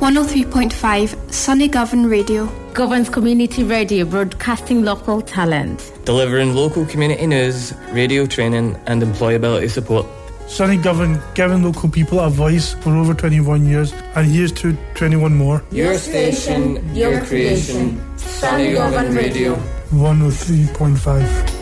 103.5 Sunny Govan Radio. Govan's community radio, broadcasting local talent. Delivering local community news, radio training and employability support. Sunny Govan, giving local people a voice for over 21 years, and here's to 21 more. Your station, your creation, Sunny Govan Radio. 103.5.